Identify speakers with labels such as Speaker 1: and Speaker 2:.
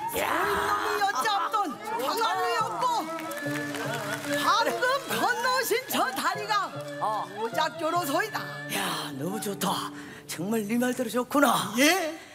Speaker 1: 놈이 엿잡던 방안이었고 방금 건너신 저 다리가 오작교로소이다.
Speaker 2: 야, 너무 좋다. 정말 네 말대로 좋구나.
Speaker 1: 예.